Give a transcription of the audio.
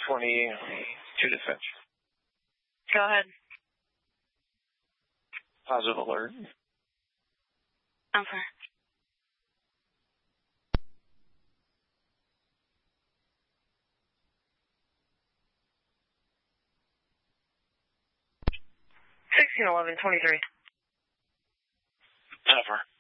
22 to Finch. Go ahead. Positive alert. Okay. $1611-23. Over.